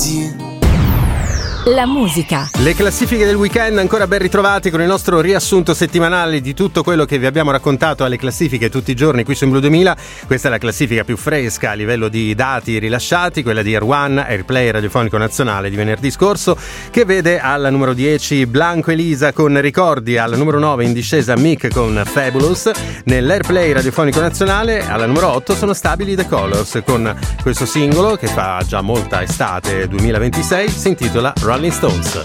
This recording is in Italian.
La musica. Le classifiche del weekend ancora ben ritrovati con il nostro riassunto settimanale di tutto quello che vi abbiamo raccontato alle classifiche tutti i giorni qui su Blu 2000. Questa è la classifica più fresca a livello di dati rilasciati, quella di Air One, Airplay radiofonico nazionale di venerdì scorso, che vede al numero 10 Blanco Elisa con Ricordi, al numero 9 in discesa Mick con Fabulous. Nell'Airplay radiofonico nazionale alla numero 8 sono stabili The Colors con questo singolo che fa già molta estate 2026, si intitola Rolling Stones.